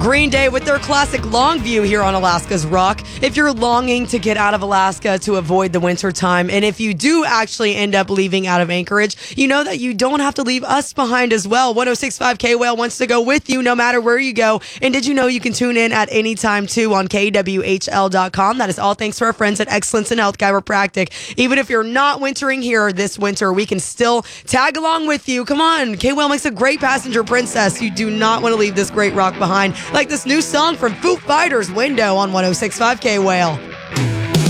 Green Day with their classic Longview here on Alaska's Rock. If you're longing to get out of Alaska to avoid the winter time, and if you do actually end up leaving out of Anchorage, you know that you don't have to leave us behind as well. 106.5 K-Whale wants to go with you no matter where you go. And did you know you can tune in at any time too on KWHL.com? That is all thanks to our friends at Excellence in Health Chiropractic. Even if you're not wintering here this winter, we can still tag along with you. Come on, K-Whale makes a great passenger princess. You do not want to leave this great rock behind. Like this new song from Foo Fighters, Window, on 106.5 K-Whale.